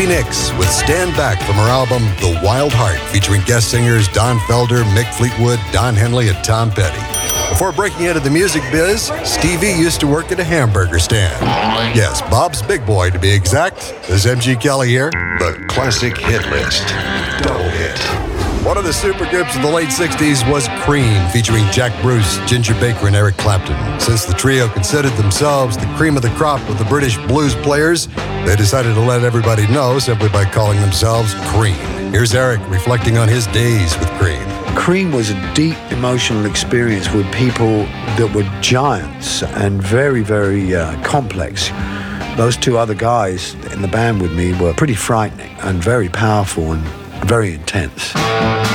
Stevie Nicks with Stand Back from her album The Wild Heart, featuring guest singers Don Felder, Mick Fleetwood, Don Henley, and Tom Petty. Before breaking into the music biz, Stevie used to work at a hamburger stand. Yes, Bob's Big Boy to be exact. This is MG Kelly here. The Classic Hit List. Double hit. One of the supergroups of the late 60s was Cream, featuring Jack Bruce, Ginger Baker, and Eric Clapton. Since the trio considered themselves the cream of the crop of the British blues players, they decided to let everybody know simply by calling themselves Cream. Here's Eric reflecting on his days with Cream. Cream was a deep emotional experience with people that were giants and very, very complex. Those two other guys in the band with me were pretty frightening and very powerful and very intense.